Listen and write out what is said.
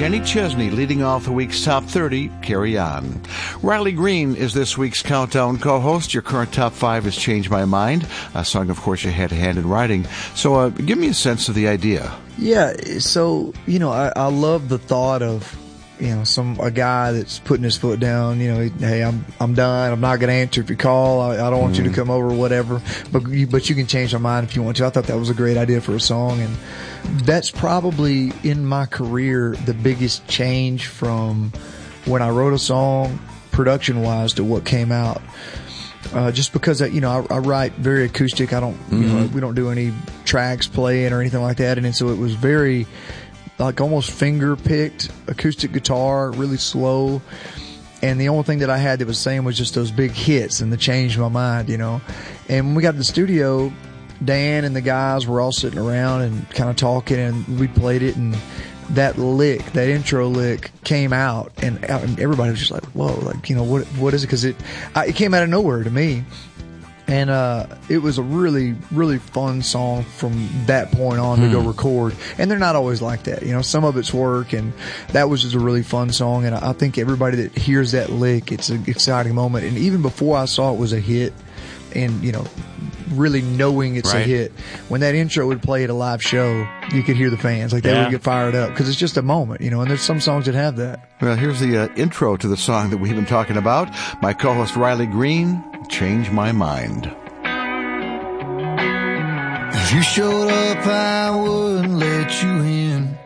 Kenny Chesney leading off the week's Top 30, Carry On. Riley Green is this week's Countdown co-host. Your current Top 5 has Changed My Mind, a song, of course, you had a hand in writing. So give me a sense of the idea. Yeah, so, I love the thought of, a guy that's putting his foot down, hey, I'm done. I'm not going to answer if you call. I don't want you to come over or whatever. But you can change my mind if you want to. I thought that was a great idea for a song. And that's probably in my career the biggest change from when I wrote a song production wise to what came out. Just because, I write very acoustic. I don't, we don't do any tracks playing or anything like that. And so it was very, like almost finger picked acoustic guitar, really slow. And the only thing that I had that was saying was just those big hits and the Changed My Mind, And when we got to the studio, Dan and the guys were all sitting around and kind of talking, and we played it, and that intro lick came out, and everybody was just like, whoa, like, what is it? Cause it came out of nowhere to me. And it was a really, really fun song from that point on to go record. And they're not always like that. Some of it's work, and that was just a really fun song. And I think everybody that hears that lick, it's an exciting moment. And even before I saw it was a hit, and, really knowing it's a hit, when that intro would play at a live show, you could hear the fans. Like, they would get fired up because it's just a moment, and there's some songs that have that. Well, here's the intro to the song that we've been talking about. My co-host Riley Green, Change My Mind. If you showed up, I wouldn't let you in.